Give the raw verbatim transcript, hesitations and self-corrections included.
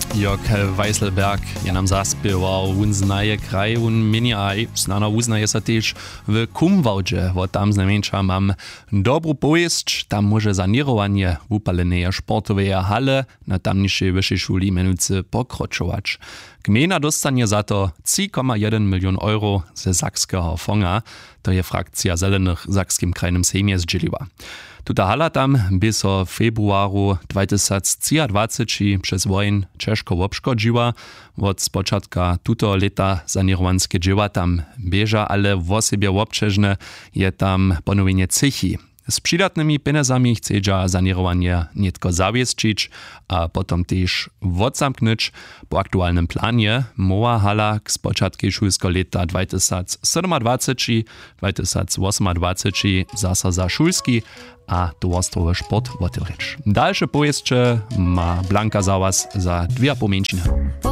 Jörg Weiselberg je nam zaspiewał, on znaje kraj, on mnie aj znana uznaje sa też w Kumwałdzie, bo tam znamienča mam dobrą powieść, tam może zanirowanie upalenej sportowej hale na tamniejszej wyższej szuli menucy pokročować. Gmina dostanie za to trzy przecinek jeden milion euro ze sakskiego fonga, to je frakcja Zelenych w Sakskim krajnym sejmie zdzieliła. Tuta hala tam by so w februaru dwa tysiące dwudziestego przez wojn ciężko obszkodziła. Od spočatka tuto leta sanirovanske dzieła tam bieża, ale w osobie obczeżne je tam ponowienie cychi. Z przydatnymi pieniędzami chce zanirowanie nie tylko zawiesczyć, a potem też odzamknąć. Po aktualnym planie mowa hala k spočatku szulskiego leta dwa tysiące siedemnastego dwa tysiące osiemnastego zasa za szulski a towarzystrowy sport otworzyć. Dalsze powieście ma Blanka za was za dwie pomięciny.